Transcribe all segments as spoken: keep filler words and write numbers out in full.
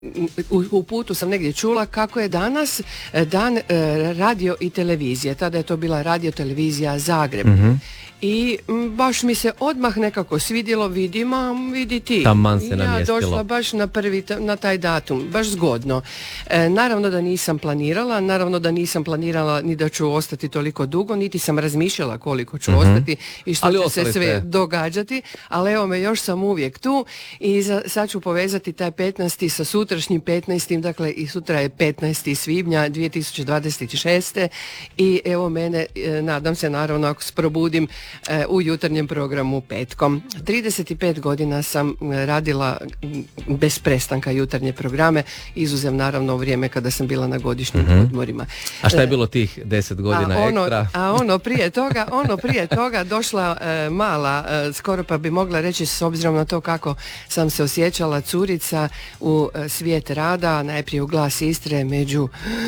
U, u putu sam negdje čula kako je danas dan e, radio i televizije. Tada je to bila radio televizija Zagreb. Mm-hmm. I m, baš mi se odmah nekako svidjelo, vidimo, vidi ti. Taman se namjestilo. Ja došla baš na prvi, na taj datum, baš zgodno. E, naravno da nisam planirala, naravno da nisam planirala ni da ću ostati toliko dugo, niti sam razmišljala koliko ću mm-hmm. ostati i što ali će se sve ste. događati, ali evo me, još sam uvijek tu i za, sad ću povezati taj petnaesti sa sutrašnjim petnaestim, dakle i sutra je petnaesti svibnja dvije tisuće dvadeset šeste i evo mene, e, nadam se naravno ako se probudim u jutarnjem programu petkom. trideset pet godina sam radila bez prestanka jutarnje programe, izuzev naravno u vrijeme kada sam bila na godišnjim mm-hmm. odmorima. A šta je bilo tih deset godina a ono, ekstra? A ono prije toga, ono prije toga došla e, mala, e, skoro pa bi mogla reći s obzirom na to kako sam se osjećala curica u e, svijet rada, najprije u Glas Istre među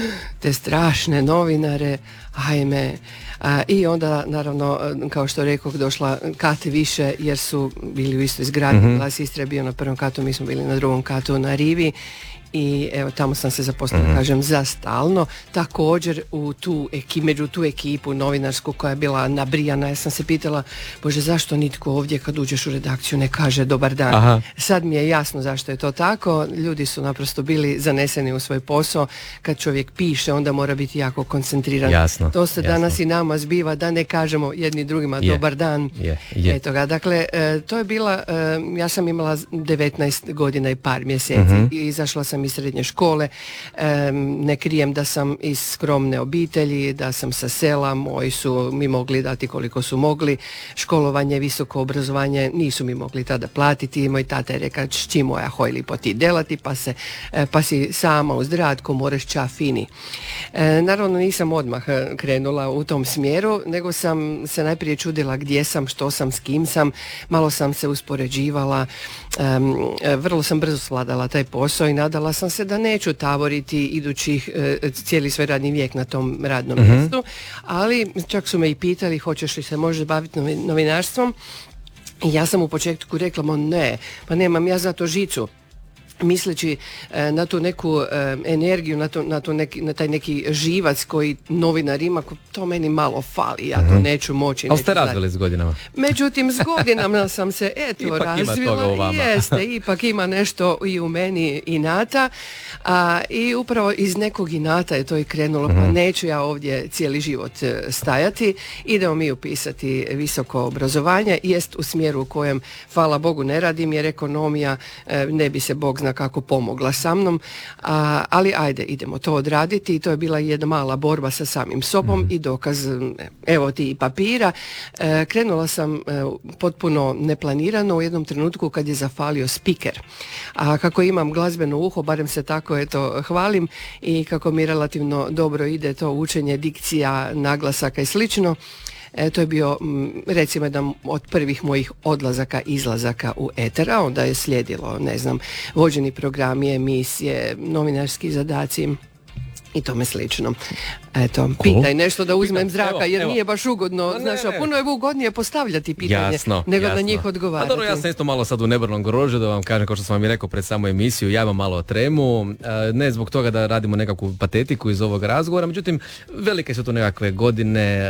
te strašne novinare, ajme. A, i onda naravno kao što rekoh došla kat više jer su bili u istoj zgradi. mm-hmm. Glas Istre je bio na prvom katu, mi smo bili na drugom katu na rivi i evo tamo sam se zaposlila, mm-hmm. kažem, za stalno. Također u tu eki, među tu ekipu novinarsku koja je bila nabrijana, ja sam se pitala, bože, zašto nitko ovdje kad uđeš u redakciju ne kaže dobar dan. Aha. Sad mi je jasno zašto je to tako. Ljudi su naprosto bili zaneseni u svoj posao. Kad čovjek piše, onda mora biti jako koncentriran. Jasno, to se jasno. danas i nama zbiva da ne kažemo jedni drugima je, dobar dan. Je, je. Eto ga. Dakle, e, to je bila, e, ja sam imala devetnaest godina i par mjeseci mm-hmm. i izašla sam iz srednje škole. E, ne krijem da sam iz skromne obitelji, da sam sa sela, moji su mi mogli dati koliko su mogli. Školovanje, visoko obrazovanje nisu mi mogli tada platiti. Moj tata je rekao, čim moja hojli po ti delati, pa, se, e, pa si sama uz rad, ko moraš ča fini. E, naravno nisam odmah krenula u tom smjeru, nego sam se najprije čudila gdje sam, što sam, s kim sam, malo sam se uspoređivala, um, vrlo sam brzo svladala taj posao i nadala sam se da neću tavoriti idućih uh, cijeli svoj radni vijek na tom radnom mm-hmm. mjestu, ali čak su me i pitali hoćeš li se možda baviti novinarstvom i ja sam u početku rekla, mo ne, pa nemam ja za to žicu. Misleći e, na tu neku e, energiju, na, to, na, to neki, na taj neki živac koji novinar ima, to meni malo fali, ja to mm-hmm. neću moći. Ali ste razvili s godinama? Međutim, s godinama sam se eto ipak razvila, jeste, ipak ima nešto i u meni inata, a, i upravo iz nekog inata je to i krenulo, mm-hmm. pa neću ja ovdje cijeli život stajati, idemo mi upisati visoko obrazovanje, jest u smjeru u kojem, hvala Bogu, ne radim, jer ekonomija e, ne bi se Bog zna kako pomogla sa mnom, a, ali ajde, idemo to odraditi i to je bila jedna mala borba sa samim sobom mm. i dokaz, evo ti i papira. E, krenula sam e, potpuno neplanirano u jednom trenutku kad je zafalio spiker. A kako imam glazbeno uho, barem se tako eto hvalim i kako mi relativno dobro ide to učenje dikcija, naglasaka i slično, E, to je bio, recimo, jedan od prvih mojih odlazaka, izlazaka u eter, a onda je slijedilo, ne znam, vođeni programi, emisije, novinarski zadaci i tome slično. Eto, pitaj nešto da uzmem zraka, evo, jer evo. Nije baš ugodno, znaš, a puno je ugodnije postavljati pitanje jasno, nego jasno. na njih odgovarati. A dobro, ja sam isto malo sad u nebrnom grožđu, da vam kažem, kao što sam vam i rekao pred samu emisiju, ja imam malo tremu, ne zbog toga da radimo nekakvu patetiku iz ovog razgovora, međutim, velike su to nekakve godine,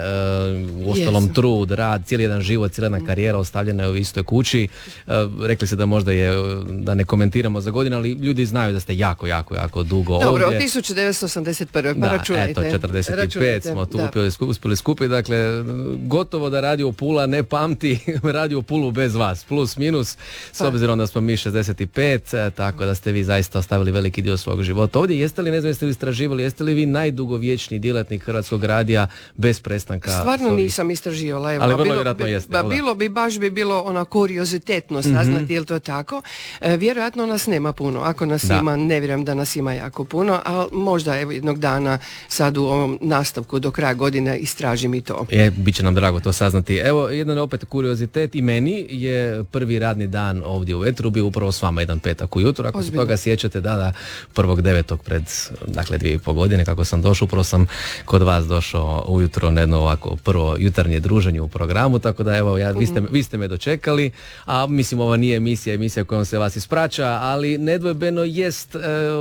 u ostalom yes. trud, rad, cijeli jedan život, cijela jedna karijera ostavljena je u istoj kući. Rekli ste da možda je, da ne komentiramo za godine, ali ljudi znaju da ste jako, jako, jako dugo dobro, ovdje. Dobro, tisuću devetsto osamdeset prve pa da, računajte. Eto, četrdeset pet računajte, smo tu da. uspjeli, uspjeli skupiti, dakle, gotovo da Radio Pula ne pamti Radio Pulu bez vas, plus minus, s pa. obzirom da smo mi šezdeset pet, tako da ste vi zaista ostavili veliki dio svog života ovdje. Jeste li, ne znam, jeste li istraživali, jeste li vi najdugovječniji djelatnik Hrvatskog radija bez prestanka? Stvarno sorry. nisam istraživala, evo, ali vrlo bilo, vjerojatno jeste. Ba, bilo bi, baš bi bilo ona kuriozitetno saznati, mm-hmm. je li to tako? E, vjerojatno nas nema puno, ako nas da. ima, ne vjerujem da nas ima jako puno, ali možda evo jednog dana sad u ovom nastavku do kraja godine istražim i to. E, bit će nam drago to saznati. Evo, jedan opet kuriozitet i meni je prvi radni dan ovdje u Etru bio upravo s vama jedan petak ujutro. Ako se toga sjećate, da, da, prvog devetog pred, dakle, dvije i pol godine kako sam došao, upravo sam kod vas došao ujutro na jedno ovako prvo jutarnje druženje u programu, tako da evo, ja, vi, ste, vi ste me dočekali, a mislim, ova nije emisija, emisija kojom se vas ispraća, ali nedvojbeno jest e,